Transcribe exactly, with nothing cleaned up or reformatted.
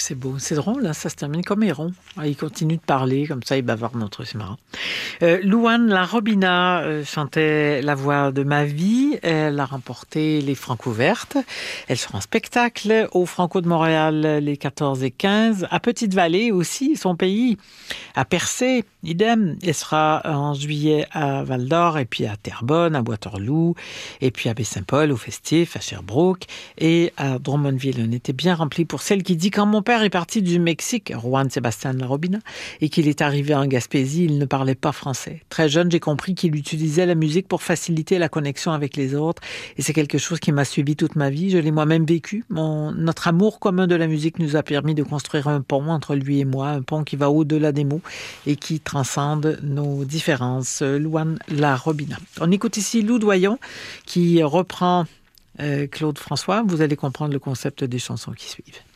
c'est beau. C'est drôle, hein, ça se termine comme Héron. Ah, il continue de parler, comme ça, il bavarde notre, c'est marrant. Euh, Louane La Robina euh, chantait La voix de ma vie. Elle a remporté les Franco Vertes. Elle sera en spectacle au Franco de Montréal les quatorze et quinze. À Petite-Vallée aussi, son pays. À Percé, idem. Elle sera en juillet à Val-d'Or et puis à Terrebonne, à Waterloo, et puis à Baie-Saint-Paul, au Festif, à Sherbrooke et à Drummondville. On était bien rempli pour celle qui dit quand mon père est parti du Mexique, Juan Sebastián La Robina, et qu'il est arrivé en Gaspésie, il ne parlait pas français. Très jeune, j'ai compris qu'il utilisait la musique pour faciliter la connexion avec les autres et c'est quelque chose qui m'a suivi toute ma vie. Je l'ai moi-même vécu. Mon, notre amour commun de la musique nous a permis de construire un pont entre lui et moi, un pont qui va au-delà des mots et qui transcende nos différences. Louane La Robina. On écoute ici Lou Doyon qui reprend euh, Claude François. Vous allez comprendre le concept des chansons qui suivent.